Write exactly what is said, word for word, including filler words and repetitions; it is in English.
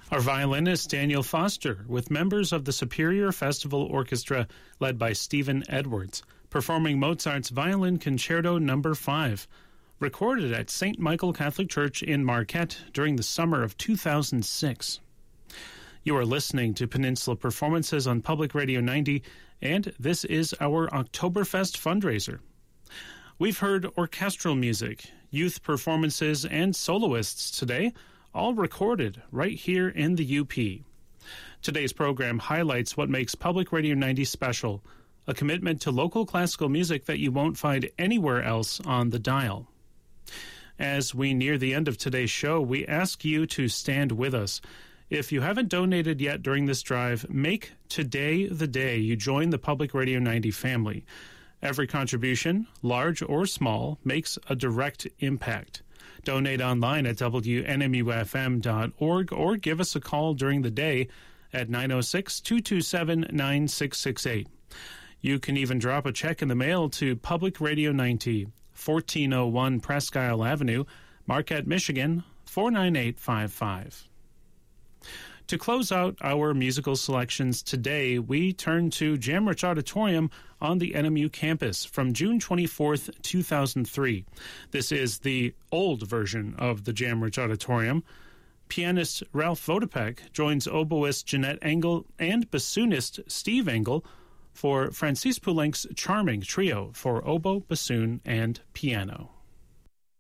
Our violinist, Daniel Foster, with members of the Superior Festival Orchestra led by Stephen Edwards, performing Mozart's Violin Concerto Number five, recorded at Saint Michael Catholic Church in Marquette during the summer of two thousand six. You are listening to Peninsula Performances on Public Radio ninety, and this is our Oktoberfest fundraiser. We've heard orchestral music, youth performances, and soloists today, all recorded right here in the U P. Today's program highlights what makes Public Radio ninety special, a commitment to local classical music that you won't find anywhere else on the dial. As we near the end of today's show, we ask you to stand with us. If you haven't donated yet during this drive, make today the day you join the Public Radio ninety family. Every contribution, large or small, makes a direct impact. Donate online at W N M U F M dot org or give us a call during the day at nine oh six, two two seven, nine six six eight. You can even drop a check in the mail to Public Radio ninety, fourteen oh one Presque Isle Avenue, Marquette, Michigan, four nine eight five five. To close out our musical selections today, we turn to Jamrich Auditorium on the N M U campus from June twenty-fourth, two thousand three. This is the old version of the Jamrich Auditorium. Pianist Ralph Vodopek joins oboist Jeanette Engel and bassoonist Steve Engel for Francis Poulenc's charming trio for oboe, bassoon, and piano.